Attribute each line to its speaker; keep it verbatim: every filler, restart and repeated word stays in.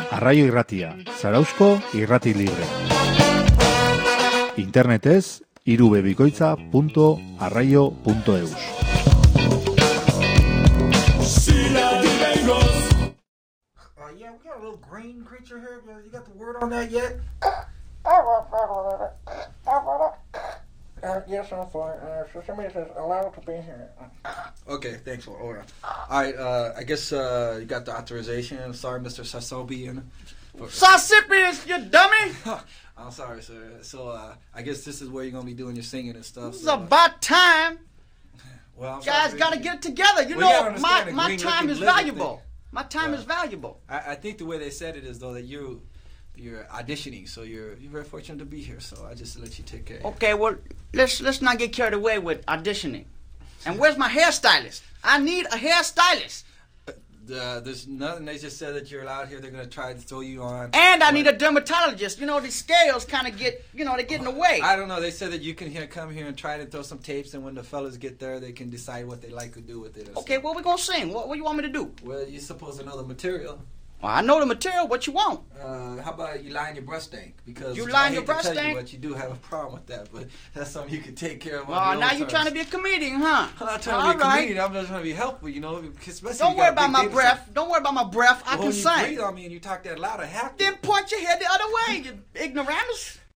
Speaker 1: Arraio Irratia, Zarauzko irrati libre. Internetez, irubebikoitza punto arraio punto eus.
Speaker 2: Uh, yeah, we got a little green creature here. You got the word on that yet? Uh, yes, I'm fine. Uh, so somebody says allowed to be here. Okay, thanks for order. All right, uh, I guess uh, you got the authorization. Sorry, Mister Sasobian.
Speaker 3: Saucipius, you dummy!
Speaker 2: I'm sorry, sir. So uh, I guess this is where you're gonna be doing your singing and stuff.
Speaker 3: It's
Speaker 2: So,
Speaker 3: about time.
Speaker 2: well, I'm
Speaker 3: Guys
Speaker 2: sorry.
Speaker 3: got to get it together. You
Speaker 2: Well, you gotta
Speaker 3: know, my,
Speaker 2: understand the
Speaker 3: my
Speaker 2: green
Speaker 3: time
Speaker 2: looking
Speaker 3: is
Speaker 2: lizard
Speaker 3: valuable.
Speaker 2: thing.
Speaker 3: My time
Speaker 2: Well,
Speaker 3: is valuable.
Speaker 2: I, I think the way they said it is though that you you're auditioning, so you're you're very fortunate to be here. So I just let you take care.
Speaker 3: Okay, well, let's let's not get carried away with auditioning. And where's my hairstylist? I need a hairstylist.
Speaker 2: Uh, there's nothing. They just said that you're allowed here. They're gonna try to throw you on.
Speaker 3: And I
Speaker 2: But-
Speaker 3: need a dermatologist. You know, these scales kind of get, you know, they get in the way.
Speaker 2: I don't know. They said that you can here come here and try to throw some tapes, and when the fellas get there, they can decide what they like to do with it. or
Speaker 3: Okay,
Speaker 2: something.
Speaker 3: what we gonna sing? What, what you want me to do?
Speaker 2: Well, you're supposed to know the material.
Speaker 3: Well, I know the material. What you want?
Speaker 2: Uh, how about you line your breast stank? Because
Speaker 3: You
Speaker 2: I
Speaker 3: line
Speaker 2: hate
Speaker 3: your
Speaker 2: to
Speaker 3: breast
Speaker 2: tell you,
Speaker 3: stank?
Speaker 2: but you do have a problem with that. But that's something you can take care of. on
Speaker 3: Oh,
Speaker 2: your
Speaker 3: now
Speaker 2: own
Speaker 3: you trying to
Speaker 2: terms.
Speaker 3: be a comedian, huh?
Speaker 2: I'm not trying to
Speaker 3: All
Speaker 2: be a
Speaker 3: right.
Speaker 2: comedian. I'm just trying to be helpful. You know, especially
Speaker 3: Don't
Speaker 2: you
Speaker 3: worry
Speaker 2: got a
Speaker 3: about
Speaker 2: big
Speaker 3: my
Speaker 2: baby
Speaker 3: breath.
Speaker 2: son.
Speaker 3: Don't worry about my breath. I
Speaker 2: Well,
Speaker 3: can
Speaker 2: when you
Speaker 3: sing.
Speaker 2: breathe on me and you talk that loud, I have to.
Speaker 3: Then point your head the other way, you ignoramus.